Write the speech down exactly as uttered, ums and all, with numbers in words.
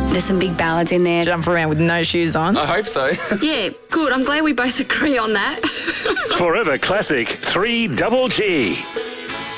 There's some big ballads in there. Jump around with no shoes on. I hope so. Yeah, good. I'm glad we both agree on that. Forever Classic three double G.